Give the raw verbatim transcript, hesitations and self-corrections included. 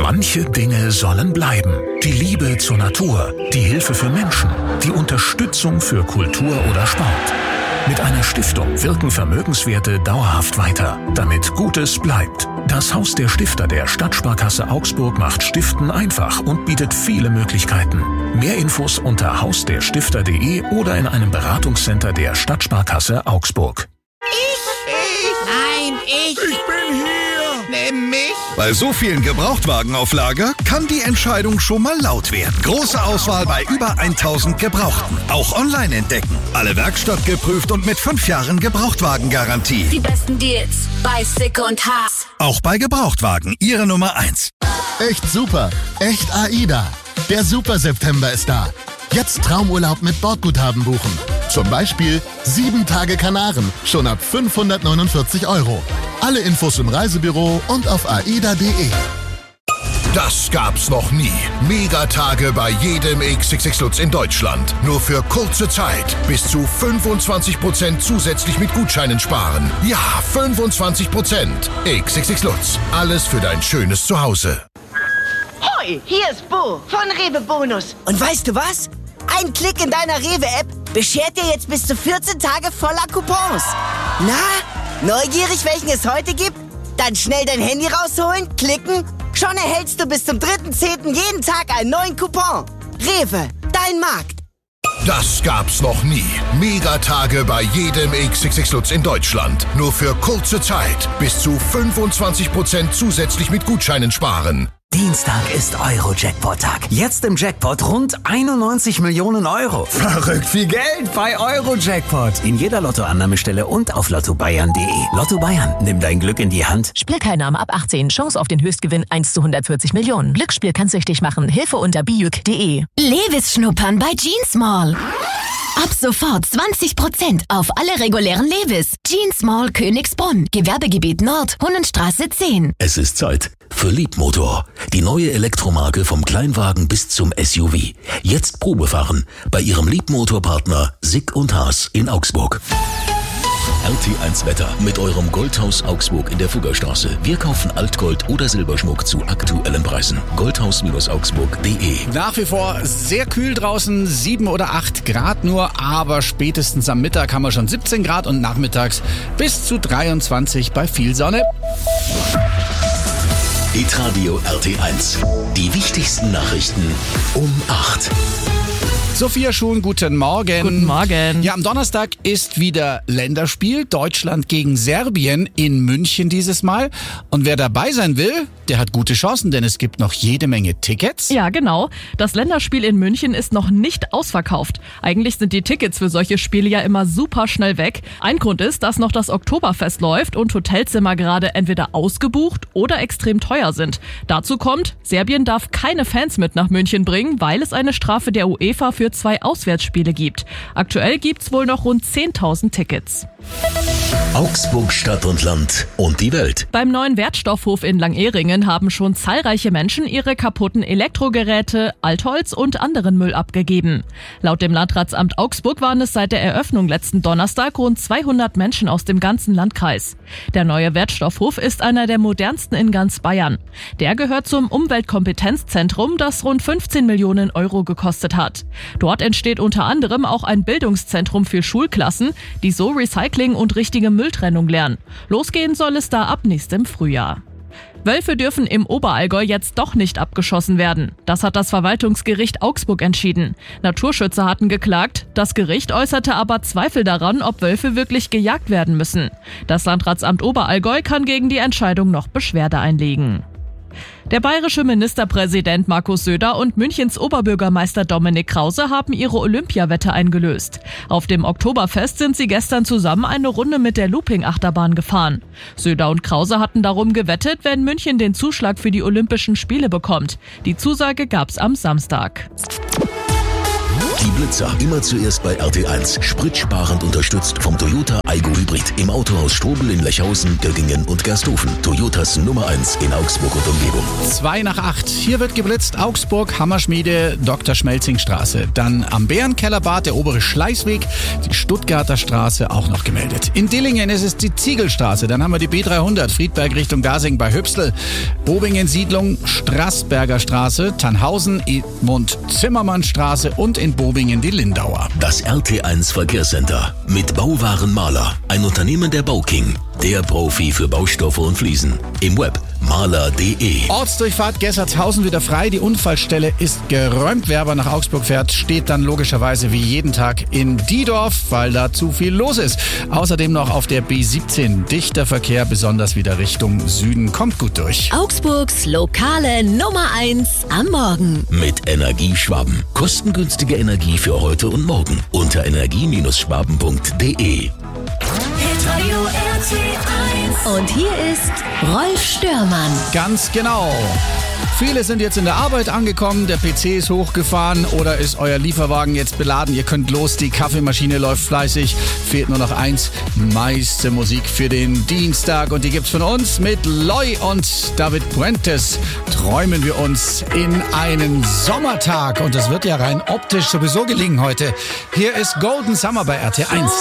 Manche Dinge sollen bleiben. Die Liebe zur Natur, die Hilfe für Menschen, die Unterstützung für Kultur oder Sport. Mit einer Stiftung wirken Vermögenswerte dauerhaft weiter, damit Gutes bleibt. Das Haus der Stifter der Stadtsparkasse Augsburg macht Stiften einfach und bietet viele Möglichkeiten. Mehr Infos unter haus der stifter punkt de oder in einem Beratungscenter der Stadtsparkasse Augsburg. Ich, ich, nein, ich. Ich bin hier. Nimm mich. Bei so vielen Gebrauchtwagen auf Lager kann die Entscheidung schon mal laut werden. Große Auswahl bei über tausend Gebrauchten. Auch online entdecken. Alle Werkstatt geprüft und mit fünf Jahren Gebrauchtwagengarantie. Die besten Deals bei Sick und Haas. Auch bei Gebrauchtwagen Ihre Nummer eins. Echt super. Echt AIDA. Der Super September ist da. Jetzt Traumurlaub mit Bordguthaben buchen. Zum Beispiel sieben Tage Kanaren, schon ab fünfhundertneunundvierzig Euro. Alle Infos im Reisebüro und auf aida punkt de. Das gab's noch nie. Megatage bei jedem X X X Lutz in Deutschland. Nur für kurze Zeit. Bis zu fünfundzwanzig Prozent zusätzlich mit Gutscheinen sparen. Ja, fünfundzwanzig Prozent. X X X Lutz. Alles für dein schönes Zuhause. Hoi, hier ist Bo von Rewe Bonus. Und weißt du was? Ein Klick in deiner Rewe-App beschert dir jetzt bis zu vierzehn Tage voller Coupons. Na, neugierig, welchen es heute gibt? Dann schnell dein Handy rausholen, klicken. Schon erhältst du bis zum dritten zehnten jeden Tag einen neuen Coupon. Rewe, dein Markt. Das gab's noch nie. Megatage bei jedem X X X Lutz in Deutschland. Nur für kurze Zeit. Bis zu fünfundzwanzig Prozent zusätzlich mit Gutscheinen sparen. Dienstag ist Euro-Jackpot-Tag. Jetzt im Jackpot rund einundneunzig Millionen Euro. Verrückt viel Geld bei Euro-Jackpot. In jeder Lottoannahmestelle und auf lotto bayern punkt de. Lotto Bayern, nimm dein Glück in die Hand. Spielteilnahme ab achtzehn. Chance auf den Höchstgewinn eins zu hundertvierzig Millionen. Glücksspiel kann süchtig machen. Hilfe unter bijuk punkt de. Levis schnuppern bei Jeans Mall. Ab sofort zwanzig Prozent auf alle regulären Levis. Jeans Mall Königsbrunn. Gewerbegebiet Nord, Hunnenstraße zehn. Es ist Zeit für Liebmotor. Die neue Elektromarke vom Kleinwagen bis zum S U V. Jetzt Probefahren bei Ihrem Liebmotorpartner Sick und Haas in Augsburg. R T eins Wetter mit eurem Goldhaus Augsburg in der Fuggerstraße. Wir kaufen Altgold oder Silberschmuck zu aktuellen Preisen. goldhaus augsburg punkt de. Nach wie vor sehr kühl draußen, sieben oder acht Grad nur, aber spätestens am Mittag haben wir schon siebzehn Grad und nachmittags bis zu dreiundzwanzig bei viel Sonne. Hitradio R T eins. Die wichtigsten Nachrichten um acht. Sophia Schuhn, guten Morgen. Guten Morgen. Ja, am Donnerstag ist wieder Länderspiel. Deutschland gegen Serbien in München dieses Mal. Und wer dabei sein will, der hat gute Chancen, denn es gibt noch jede Menge Tickets. Ja, genau. Das Länderspiel in München ist noch nicht ausverkauft. Eigentlich sind die Tickets für solche Spiele ja immer super schnell weg. Ein Grund ist, dass noch das Oktoberfest läuft und Hotelzimmer gerade entweder ausgebucht oder extrem teuer sind. Dazu kommt, Serbien darf keine Fans mit nach München bringen, weil es eine Strafe der UEFA für zwei Auswärtsspiele gibt. Aktuell gibt's wohl noch rund zehntausend Tickets. Augsburg, Stadt und Land und die Welt. Beim neuen Wertstoffhof in Langehringen haben schon zahlreiche Menschen ihre kaputten Elektrogeräte, Altholz und anderen Müll abgegeben. Laut dem Landratsamt Augsburg waren es seit der Eröffnung letzten Donnerstag rund zweihundert Menschen aus dem ganzen Landkreis. Der neue Wertstoffhof ist einer der modernsten in ganz Bayern. Der gehört zum Umweltkompetenzzentrum, das rund fünfzehn Millionen Euro gekostet hat. Dort entsteht unter anderem auch ein Bildungszentrum für Schulklassen, die so Recycling und richtige Mülltrennung lernen. Losgehen soll es da ab nächstem Frühjahr. Wölfe dürfen im Oberallgäu jetzt doch nicht abgeschossen werden. Das hat das Verwaltungsgericht Augsburg entschieden. Naturschützer hatten geklagt, das Gericht äußerte aber Zweifel daran, ob Wölfe wirklich gejagt werden müssen. Das Landratsamt Oberallgäu kann gegen die Entscheidung noch Beschwerde einlegen. Der bayerische Ministerpräsident Markus Söder und Münchens Oberbürgermeister Dominik Krause haben ihre Olympiawette eingelöst. Auf dem Oktoberfest sind sie gestern zusammen eine Runde mit der Looping-Achterbahn gefahren. Söder und Krause hatten darum gewettet, wenn München den Zuschlag für die Olympischen Spiele bekommt. Die Zusage gab's am Samstag. Die Blitzer immer zuerst bei R T eins. Spritsparend unterstützt vom Toyota Aygo Hybrid im Autohaus Strobel in Lechhausen, Göggingen und Gersthofen. Toyotas Nummer eins in Augsburg und Umgebung. Zwei nach acht. Hier wird geblitzt. Augsburg, Hammerschmiede, Doktor Schmelzing-Straße. Dann am Bärenkellerbad der obere Schleißweg, die Stuttgarter Straße auch noch gemeldet. In Dillingen ist es die Ziegelstraße. Dann haben wir die B dreihundert, Friedberg Richtung Dasing bei Hübstel. Bobingen Siedlung, Straßberger Straße, Tannhausen, Edmund Zimmermann Straße und in Bobingen die Lindauer. Das R T eins Verkehrscenter mit Bauwaren Mahler. Ein Unternehmen der Bauking. Der Profi für Baustoffe und Fliesen. Im Web mahler punkt de. Ortsdurchfahrt Gessertshausen wieder frei. Die Unfallstelle ist geräumt. Wer aber nach Augsburg fährt, steht dann logischerweise wie jeden Tag in Diedorf, weil da zu viel los ist. Außerdem noch auf der B siebzehn. Dichter Verkehr, besonders wieder Richtung Süden. Kommt gut durch. Augsburgs lokale Nummer eins am Morgen. Mit Energieschwaben. Kostengünstige Energie für heute und morgen. Unter energie schwaben punkt de. Und hier ist Rolf Störmann. Ganz genau. Viele sind jetzt in der Arbeit angekommen, der P C ist hochgefahren oder ist euer Lieferwagen jetzt beladen. Ihr könnt los, die Kaffeemaschine läuft fleißig. Fehlt nur noch eins, meiste Musik für den Dienstag. Und die gibt's von uns mit Loy und David Puentes. Träumen wir uns in einen Sommertag. Und das wird ja rein optisch sowieso gelingen heute. Hier ist Golden Summer bei R T eins.